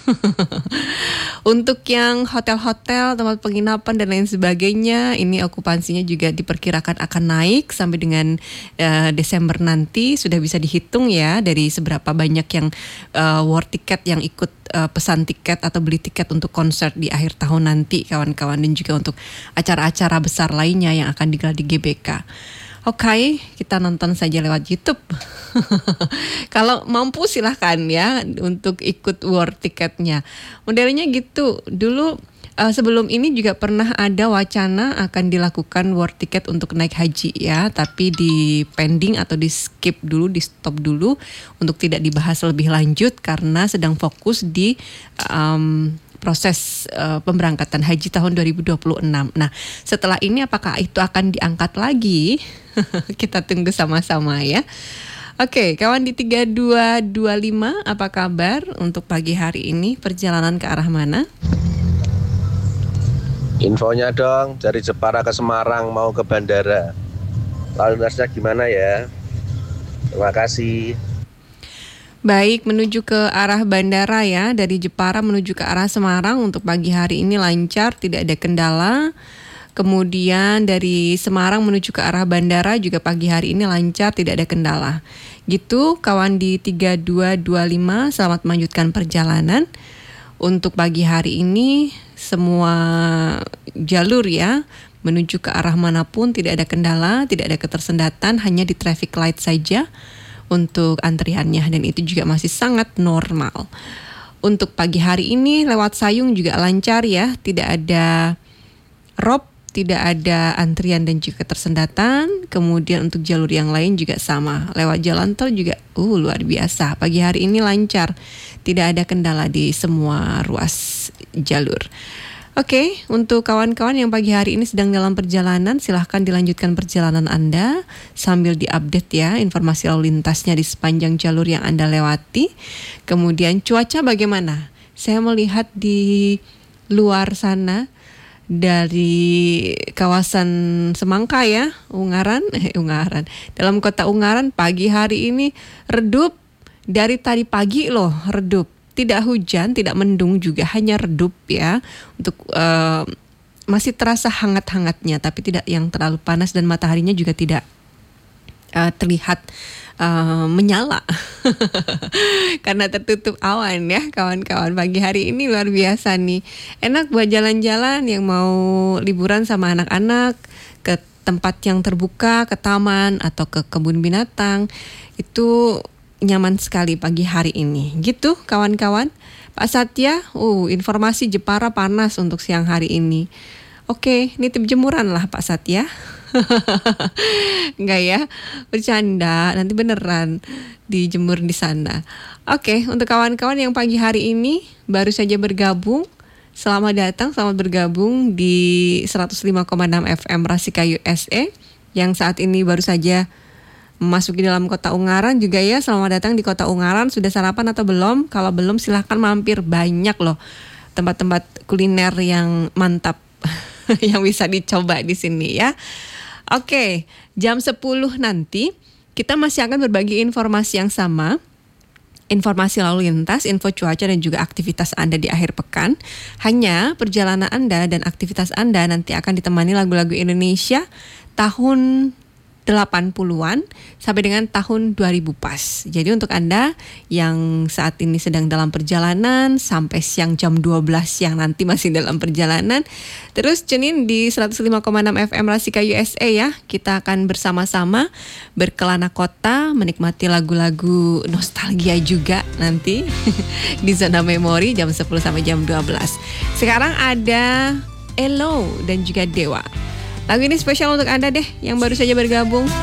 Untuk yang hotel-hotel, tempat penginapan dan lain sebagainya, ini okupansinya juga diperkirakan akan naik sampai dengan Desember nanti. Sudah bisa dihitung ya dari seberapa banyak yang war tiket yang ikut pesan tiket atau beli tiket untuk konser di akhir tahun nanti, kawan-kawan, dan juga untuk acara-acara besar lainnya yang akan digelar di GBK. Oke, kita nonton saja lewat YouTube. Kalau mampu silahkan ya untuk ikut war tiketnya. Modelnya gitu. Dulu sebelum ini juga pernah ada wacana akan dilakukan war tiket untuk naik haji ya, tapi di pending atau di skip dulu, di stop dulu untuk tidak dibahas lebih lanjut karena sedang fokus di proses pemberangkatan haji tahun 2026. Nah, setelah ini apakah itu akan diangkat lagi? Kita tunggu sama-sama ya. Oke, kawan di 3225, apa kabar untuk pagi hari ini? Perjalanan ke arah mana? Infonya dong, dari Jepara ke Semarang mau ke bandara. Lalu lintasnya gimana ya? Terima kasih. Baik, menuju ke arah bandara ya, dari Jepara menuju ke arah Semarang untuk pagi hari ini lancar, tidak ada kendala. Kemudian dari Semarang menuju ke arah bandara juga pagi hari ini lancar, tidak ada kendala. Gitu, kawan di 3225, selamat melanjutkan perjalanan. Untuk pagi hari ini semua jalur ya, menuju ke arah manapun tidak ada kendala, tidak ada ketersendatan, hanya di traffic light saja untuk antriannya, dan itu juga masih sangat normal. Untuk pagi hari ini lewat Sayung juga lancar ya, tidak ada rob, tidak ada antrian dan juga ketersendatan. Kemudian untuk jalur yang lain juga sama, lewat jalan tol juga luar biasa. Pagi hari ini lancar, tidak ada kendala di semua ruas jalur. Oke, untuk kawan-kawan yang pagi hari ini sedang dalam perjalanan, silahkan dilanjutkan perjalanan Anda sambil diupdate ya informasi lalu lintasnya di sepanjang jalur yang Anda lewati. Kemudian cuaca bagaimana? Saya melihat di luar sana dari kawasan Semangka ya, Ungaran. Dalam kota Ungaran pagi hari ini redup, dari tadi pagi loh redup. Tidak hujan, tidak mendung juga, hanya redup ya. Untuk masih terasa hangat-hangatnya, tapi tidak yang terlalu panas dan mataharinya juga tidak terlihat menyala karena tertutup awan ya kawan-kawan. Pagi hari ini luar biasa nih, enak buat jalan-jalan yang mau liburan sama anak-anak ke tempat yang terbuka, ke taman atau ke kebun binatang. Itu nyaman sekali pagi hari ini. Gitu kawan-kawan. Pak Satya, informasi Jepara panas untuk siang hari ini. Oke, nitip jemuran lah Pak Satya. Enggak ya, bercanda, nanti beneran dijemur di sana. Oke, untuk kawan-kawan yang pagi hari ini baru saja bergabung, selamat datang, selamat bergabung di 105,6 FM Rasika USA yang saat ini baru saja memasuki dalam kota Ungaran juga ya. Selamat datang di kota Ungaran. Sudah sarapan atau belum? Kalau belum silahkan mampir, banyak loh tempat-tempat kuliner yang mantap yang bisa dicoba di sini ya. Oke, jam 10 nanti kita masih akan berbagi informasi yang sama. Informasi lalu lintas, info cuaca dan juga aktivitas Anda di akhir pekan. Hanya perjalanan Anda dan aktivitas Anda nanti akan ditemani lagu-lagu Indonesia tahun 80-an sampai dengan tahun 2000 pas. Jadi untuk Anda yang saat ini sedang dalam perjalanan sampai siang jam 12 siang nanti masih dalam perjalanan, terus tune in di 105,6 FM Rasika USA ya. Kita akan bersama-sama berkelana kota, menikmati lagu-lagu nostalgia juga nanti di zona memori jam 10 sampai jam 12. Sekarang ada Elo dan juga Dewa. Lagu ini spesial untuk Anda deh yang baru saja bergabung.